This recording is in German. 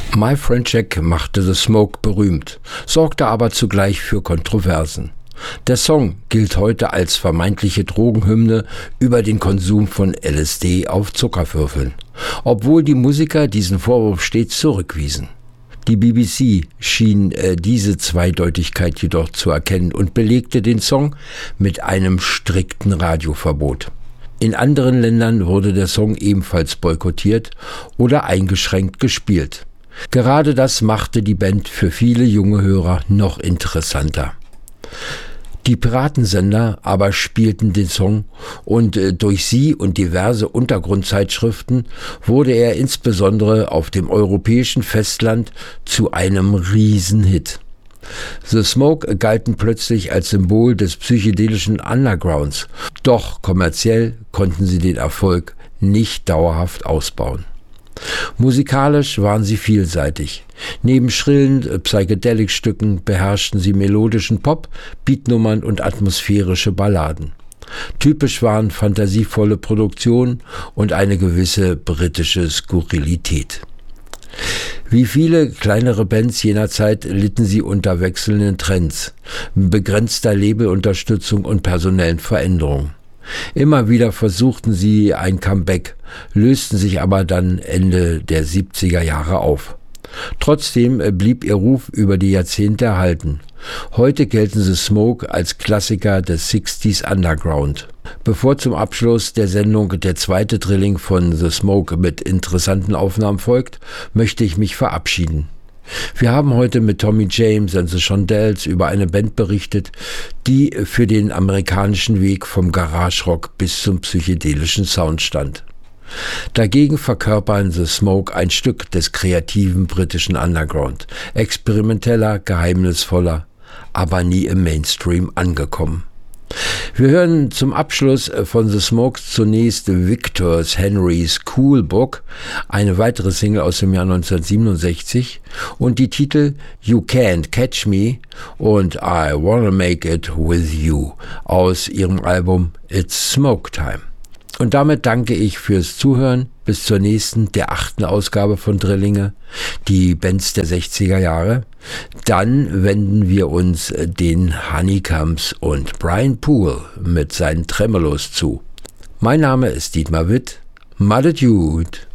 My Friend Jack machte The Smoke berühmt, sorgte aber zugleich für Kontroversen. Der Song gilt heute als vermeintliche Drogenhymne über den Konsum von LSD auf Zuckerwürfeln, obwohl die Musiker diesen Vorwurf stets zurückwiesen. Die BBC schien diese Zweideutigkeit jedoch zu erkennen und belegte den Song mit einem strikten Radioverbot. In anderen Ländern wurde der Song ebenfalls boykottiert oder eingeschränkt gespielt. Gerade das machte die Band für viele junge Hörer noch interessanter. Die Piratensender aber spielten den Song und durch sie und diverse Untergrundzeitschriften wurde er insbesondere auf dem europäischen Festland zu einem Riesenhit. The Smoke galten plötzlich als Symbol des psychedelischen Undergrounds, doch kommerziell konnten sie den Erfolg nicht dauerhaft ausbauen. Musikalisch waren sie vielseitig. Neben schrillen Psychedelic-Stücken beherrschten sie melodischen Pop, Beatnummern und atmosphärische Balladen. Typisch waren fantasievolle Produktionen und eine gewisse britische Skurrilität. Wie viele kleinere Bands jener Zeit litten sie unter wechselnden Trends, begrenzter Labelunterstützung und personellen Veränderungen. Immer wieder versuchten sie ein Comeback, lösten sich aber dann Ende der 70er Jahre auf. Trotzdem blieb ihr Ruf über die Jahrzehnte erhalten. Heute gelten The Smoke als Klassiker des 60s Underground. Bevor zum Abschluss der Sendung der zweite Drilling von The Smoke mit interessanten Aufnahmen folgt, möchte ich mich verabschieden. Wir haben heute mit Tommy James and the Shondells über eine Band berichtet, die für den amerikanischen Weg vom Garage-Rock bis zum psychedelischen Sound stand. Dagegen verkörpern The Smoke ein Stück des kreativen britischen Underground, experimenteller, geheimnisvoller, aber nie im Mainstream angekommen. Wir hören zum Abschluss von The Smoke zunächst Victor Henry's Cool Book, eine weitere Single aus dem Jahr 1967 und die Titel You Can't Catch Me und I Wanna Make It With You aus ihrem Album It's Smoke Time. Und damit danke ich fürs Zuhören. Bis zur nächsten, der 8. Ausgabe von Drillinge, die Bands der 60er Jahre. Dann wenden wir uns den Honeycombs und Brian Poole mit seinen Tremolos zu. Mein Name ist Dietmar Witt. Madet Jud.